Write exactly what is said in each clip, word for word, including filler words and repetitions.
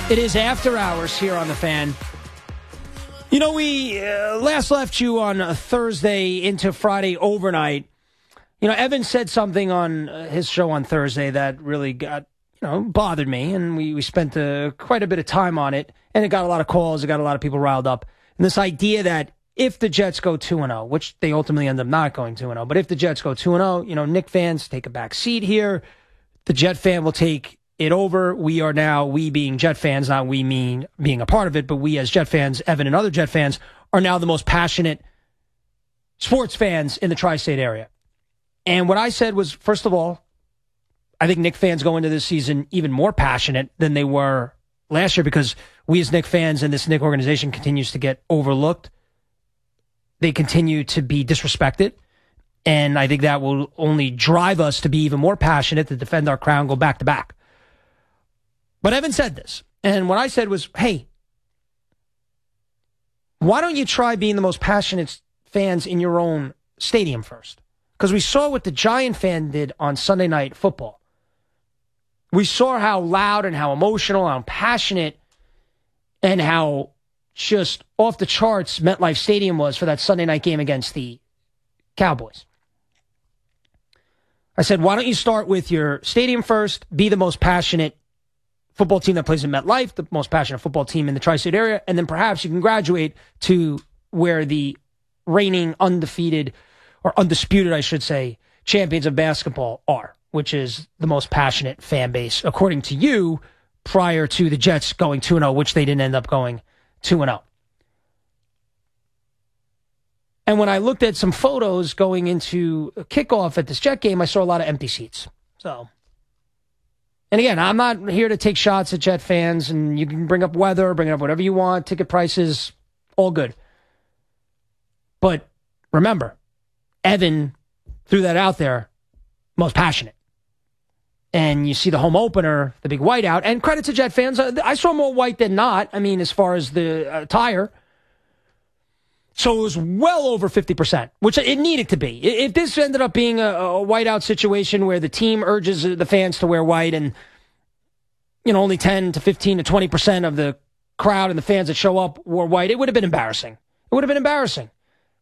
It is After Hours here on The Fan. You know, we uh, last left you on a Thursday into Friday overnight. You know, Evan said something on uh, his show on Thursday that really got, you know, bothered me, and we, we spent uh, quite a bit of time on it, and it got a lot of calls, it got a lot of people riled up. And this idea that if the Jets go two and oh, which they ultimately end up not going two and oh, but if the Jets go two and oh, you know, Knick fans take a back seat here. The Jet fan will take it over. We are now, we being Jet fans, not we mean being a part of it, but we as Jet fans, Evan and other Jet fans, are now the most passionate sports fans in the tri-state area. And what I said was, first of all, I think Knick fans go into this season even more passionate than they were last year because we as Knick fans and this Knick organization continues to get overlooked. They continue to be disrespected. And I think that will only drive us to be even more passionate to defend our crown, go back to back. But Evan said this, and what I said was, hey, why don't you try being the most passionate fans in your own stadium first? Because we saw what the Giant fan did on Sunday Night Football. We saw how loud and how emotional, how passionate, and how just off the charts MetLife Stadium was for that Sunday night game against the Cowboys. I said, why don't you start with your stadium first, be the most passionate football team that plays in MetLife, the most passionate football team in the tri-state area, and then perhaps you can graduate to where the reigning undefeated, or undisputed, I should say, champions of basketball are, which is the most passionate fan base, according to you, prior to the Jets going two and oh, which they didn't end up going two and oh. And when I looked at some photos going into a kickoff at this Jet game, I saw a lot of empty seats. So... And again, I'm not here to take shots at Jet fans, and you can bring up weather, bring up whatever you want, ticket prices, all good. But remember, Evan threw that out there, most passionate. And you see the home opener, the big whiteout, and credit to Jet fans, I saw more white than not, I mean, as far as the attire. So it was well over fifty percent, which it needed to be. If this ended up being a, a whiteout situation where the team urges the fans to wear white and, you know, only ten to fifteen to twenty percent of the crowd and the fans that show up wore white, it would have been embarrassing. It would have been embarrassing.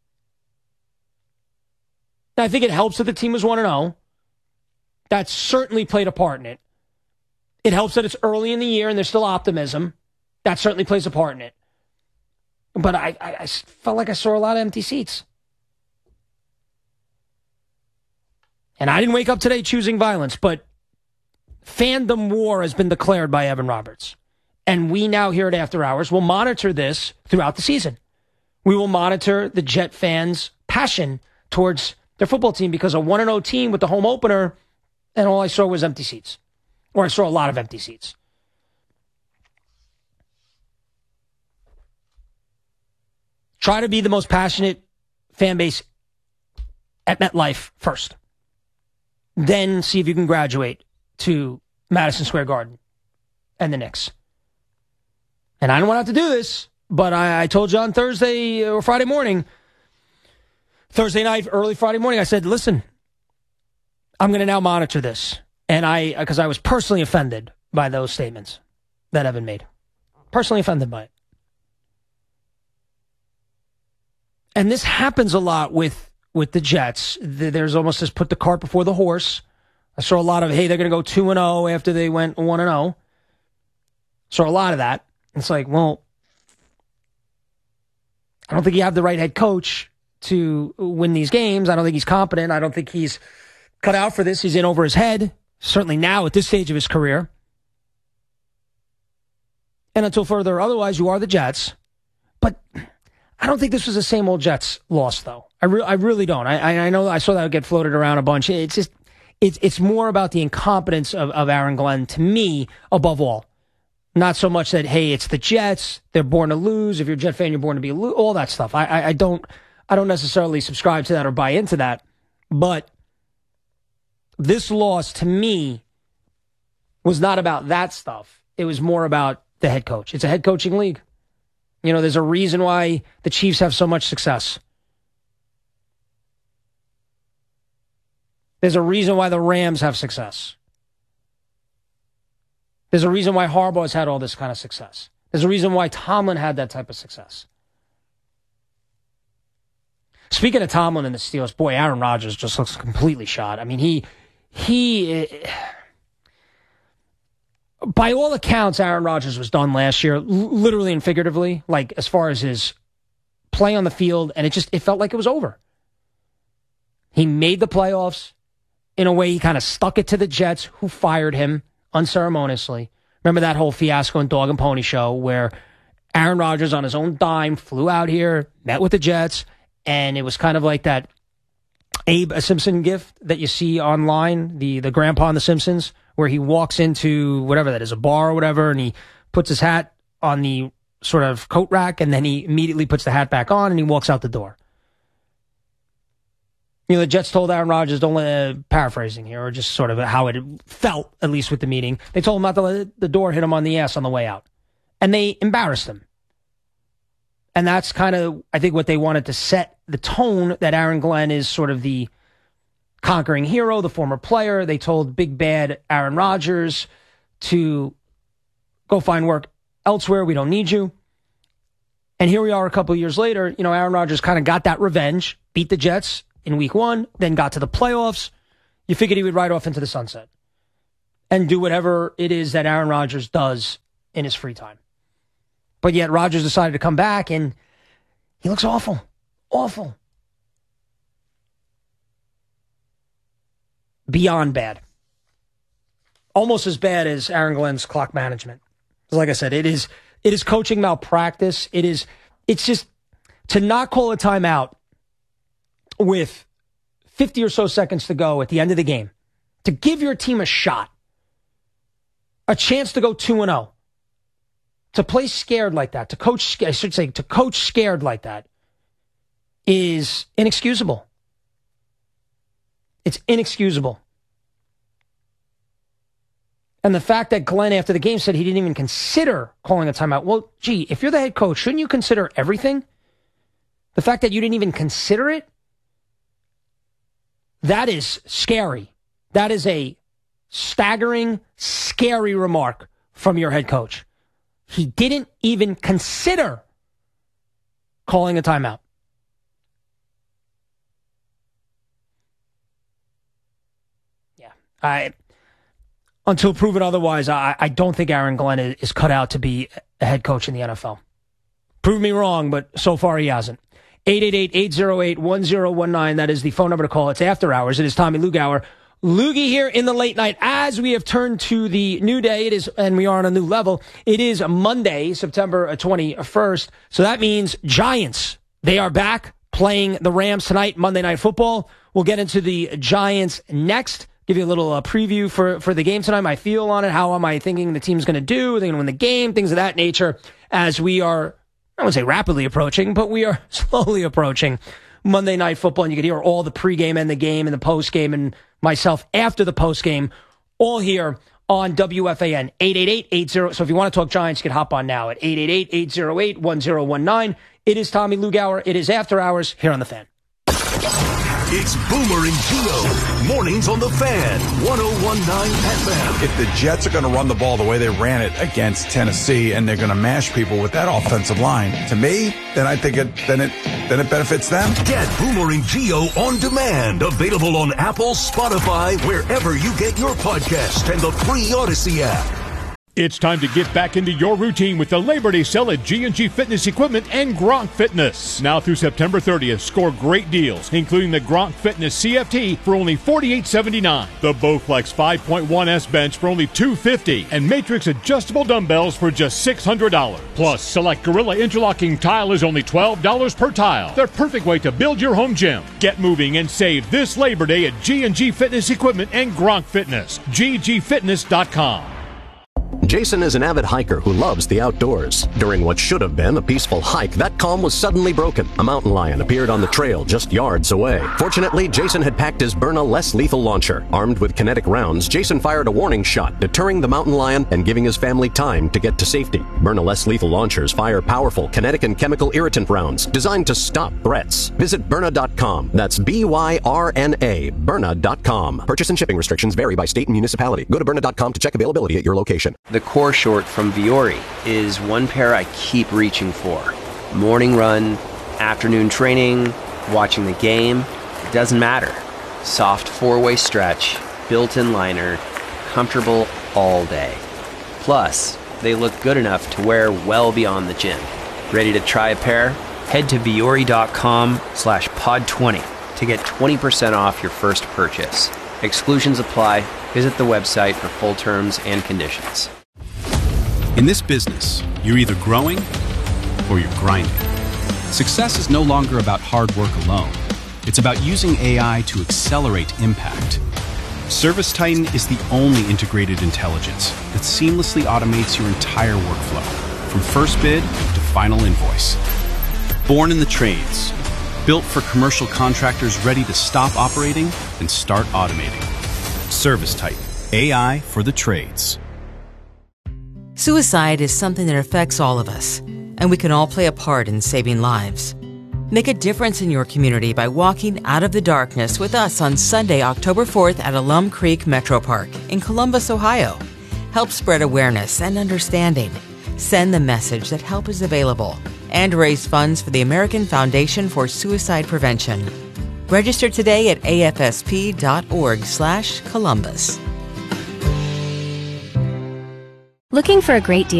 I think it helps that the team was one and oh. That certainly played a part in it. It helps that it's early in the year and there's still optimism. That certainly plays a part in it. But I, I, I felt like I saw a lot of empty seats. And I didn't wake up today choosing violence, but fandom war has been declared by Evan Roberts. And we now here at After Hours will monitor this throughout the season. We will monitor the Jet fans' passion towards their football team because a one and oh team with the home opener, and all I saw was empty seats. Or I saw a lot of empty seats. Try to be the most passionate fan base at MetLife first. Then see if you can graduate to Madison Square Garden and the Knicks. And I don't want to have to do this, but I, I told you on Thursday or Friday morning, Thursday night, early Friday morning, I said, listen, I'm going to now monitor this. And I, because I was personally offended by those statements that Evan made. Personally offended by it. And this happens a lot with, with the Jets. There's almost this put the cart before the horse. I saw a lot of, hey, they're going to go two and oh after they went one and oh. Saw a lot of that. It's like, well, I don't think you have the right head coach to win these games. I don't think he's competent. I don't think he's cut out for this. He's in over his head, certainly now at this stage of his career. And until further otherwise, you are the Jets. But I don't think this was the same old Jets loss, though. I, re- I really don't. I, I know I saw that get floated around a bunch. It's just, it's it's more about the incompetence of, of Aaron Glenn, to me, above all. Not so much that, hey, it's the Jets, they're born to lose. If you're a Jet fan, you're born to be a lo- all that stuff. I, I, I don't I don't necessarily subscribe to that or buy into that. But this loss, to me, was not about that stuff. It was more about the head coach. It's a head coaching league. You know, there's a reason why the Chiefs have so much success. There's a reason why the Rams have success. There's a reason why Harbaugh's had all this kind of success. There's a reason why Tomlin had that type of success. Speaking of Tomlin and the Steelers, boy, Aaron Rodgers just looks completely shot. I mean, he, he, by all accounts, Aaron Rodgers was done last year, literally and figuratively, like as far as his play on the field, and it just, it felt like it was over. He made the playoffs. In a way, he kind of stuck it to the Jets, who fired him unceremoniously. Remember that whole fiasco in Dog and Pony Show where Aaron Rodgers on his own dime flew out here, met with the Jets, and it was kind of like that Abe Simpson gift that you see online, the, the grandpa on The Simpsons, where he walks into whatever that is, a bar or whatever, and he puts his hat on the sort of coat rack, and then he immediately puts the hat back on, and he walks out the door. You know, the Jets told Aaron Rodgers, don't let, uh, paraphrasing here, or just sort of how it felt, at least with the meeting. They told him not to let the door hit him on the ass on the way out. And they embarrassed him. And that's kind of, I think, what they wanted to set the tone that Aaron Glenn is sort of the conquering hero, the former player. They told big bad Aaron Rodgers to go find work elsewhere. We don't need you. And here we are a couple of years later. You know, Aaron Rodgers kind of got that revenge, beat the Jets in week one, then got to the playoffs. You figured he would ride off into the sunset and do whatever it is that Aaron Rodgers does in his free time. But yet Rodgers decided to come back, and he looks awful. Awful. Beyond bad. Almost as bad as Aaron Glenn's clock management. Like I said, it is it is coaching malpractice. It is it's just to not call a timeout with fifty or so seconds to go at the end of the game, to give your team a shot, a chance to go two and oh, to play scared like that, to coach, I should say, to coach scared like that is inexcusable. It's inexcusable. And the fact that Glenn, after the game, said he didn't even consider calling a timeout. Well, gee, if you're the head coach, shouldn't you consider everything? The fact that you didn't even consider it, that is scary. That is a staggering, scary remark from your head coach. He didn't even consider calling a timeout. Yeah. I, until proven otherwise, I, I don't think Aaron Glenn is cut out to be a head coach in the N F L. Prove me wrong, but so far he hasn't. eight eight eight, eight oh eight, one oh one nine. That is the phone number to call. It's After Hours. It is Tommy Lugauer. Loogie here in the late night as we have turned to the new day. It is, and we are on a new level. It is Monday, September twenty-first. So that means Giants. They are back playing the Rams tonight, Monday Night Football. We'll get into the Giants next. Give you a little uh, preview for, for the game tonight, my feel on it. How am I thinking the team's going to do? Are they going to win the game? Things of that nature as we are, I wouldn't say rapidly approaching, but we are slowly approaching Monday Night Football. And you can hear all the pregame and the game and the postgame and myself after the postgame, all here on W F A N. eight eight eight, eight oh. So if you want to talk Giants, you can hop on now at eight eight eight, eight oh eight, one oh one nine. It is Tommy Lugauer. It is After Hours here on The Fan. It's Boomer and Gio. Mornings on The Fan. one oh one nine F M. If the Jets are going to run the ball the way they ran it against Tennessee and they're going to mash people with that offensive line, to me, then I think it then it then it benefits them. Get Boomer and Gio on demand. Available on Apple, Spotify, wherever you get your podcast, and the free Odyssey app. It's time to get back into your routine with the Labor Day sale at G and G Fitness Equipment and Gronk Fitness. Now through September thirtieth, score great deals, including the Gronk Fitness C F T for only forty-eight seventy-nine, the Bowflex five point one S bench for only two fifty, and Matrix adjustable dumbbells for just six hundred dollars. Plus, select Gorilla interlocking tile is only twelve dollars per tile. The perfect way to build your home gym. Get moving and save this Labor Day at G and G Fitness Equipment and Gronk Fitness. G G fitness dot com. Jason is an avid hiker who loves the outdoors. During what should have been a peaceful hike, that calm was suddenly broken. A mountain lion appeared on the trail just yards away. Fortunately, Jason had packed his Byrna less lethal launcher. Armed with kinetic rounds, Jason fired a warning shot, deterring the mountain lion and giving his family time to get to safety. Byrna less lethal launchers fire powerful kinetic and chemical irritant rounds designed to stop threats. Visit Byrna dot com. That's B Y R N A, Byrna dot com. Purchase and shipping restrictions vary by state and municipality. Go to Byrna dot com to check availability at your location. The core short from Vuori is one pair I keep reaching for. Morning run, afternoon training, watching the game, it doesn't matter. Soft four-way stretch, built-in liner, comfortable all day. Plus, they look good enough to wear well beyond the gym. Ready to try a pair? Head to Vuori dot com slash pod twenty to get twenty percent off your first purchase. Exclusions apply. Visit the website for full terms and conditions. In this business, you're either growing or you're grinding. Success is no longer about hard work alone. It's about using A I to accelerate impact. ServiceTitan is the only integrated intelligence that seamlessly automates your entire workflow, from first bid to final invoice. Born in the trades, built for commercial contractors ready to stop operating and start automating. ServiceTitan, A I for the trades. Suicide is something that affects all of us, and we can all play a part in saving lives. Make a difference in your community by walking out of the darkness with us on Sunday, October fourth at Alum Creek Metro Park in Columbus, Ohio. Help spread awareness and understanding. Send the message that help is available and raise funds for the American Foundation for Suicide Prevention. Register today at A F S P dot org slash Columbus. Looking for a great deal?